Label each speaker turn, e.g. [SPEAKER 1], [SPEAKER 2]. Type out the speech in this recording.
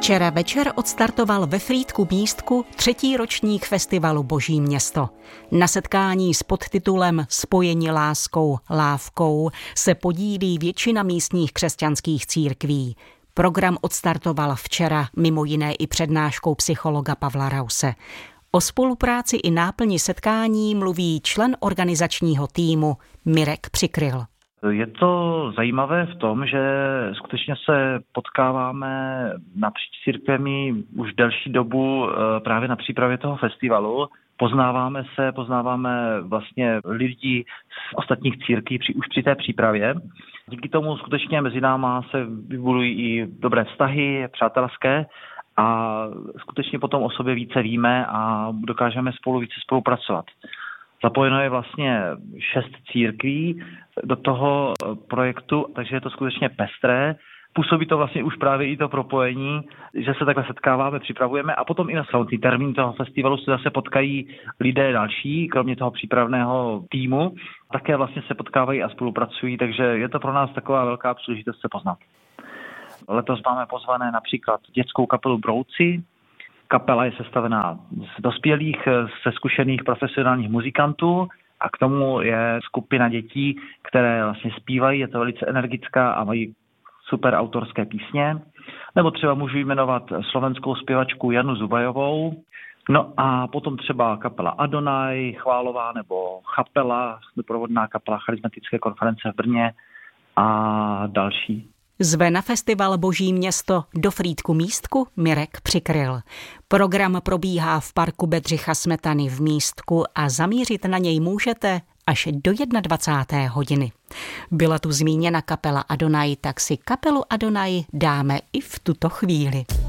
[SPEAKER 1] Včera večer odstartoval ve Frýdku Místku 3. ročník festivalu Boží město. Na setkání s podtitulem Spojeni láskou, lávkou se podílí většina místních křesťanských církví. Program odstartoval včera mimo jiné i přednáškou psychologa Pavla Rause. O spolupráci i náplni setkání mluví člen organizačního týmu Mirek Přikryl.
[SPEAKER 2] Je to zajímavé v tom, že skutečně se potkáváme napříč církvemi už delší dobu právě na přípravě toho festivalu. Poznáváme vlastně lidi z ostatních církví už při té přípravě. Díky tomu skutečně mezi náma se vybudují i dobré vztahy, přátelské, a skutečně potom o sobě více víme a dokážeme spolu více spolupracovat. Zapojeno je vlastně 6 církví do toho projektu, takže je to skutečně pestré. Působí to vlastně už právě i to propojení, že se takhle setkáváme, připravujeme a potom i na samotný termín toho festivalu se zase potkají lidé další, kromě toho přípravného týmu. Také vlastně se potkávají a spolupracují, takže je to pro nás taková velká příležitost se poznat. Letos máme pozvané například dětskou kapelu Brouci. Kapela je sestavená z dospělých, ze zkušených profesionálních muzikantů a k tomu je skupina dětí, které vlastně zpívají, je to velice energická a mají super autorské písně. Nebo třeba můžu jmenovat slovenskou zpěvačku Janu Zubajovou. No a potom třeba kapela Adonaj, chválová, nebo Chapela, doprovodná kapela charismatické konference v Brně a další.
[SPEAKER 1] Zve na festival Boží město do Frýdku Místku Mirek Přikryl. Program probíhá v parku Bedřicha Smetany v Místku a zamířit na něj můžete až do 21. hodiny. Byla tu zmíněna kapela Adonaj, tak si kapelu Adonaj dáme i v tuto chvíli.